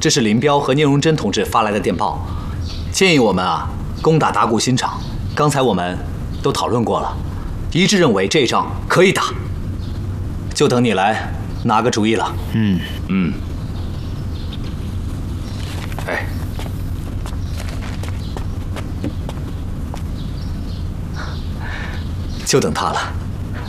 这是林彪和聂荣臻同志发来的电报，建议我们攻打达固新场。刚才我们都讨论过了，一致认为这一仗可以打，就等你来拿个主意了。哎，就等他了。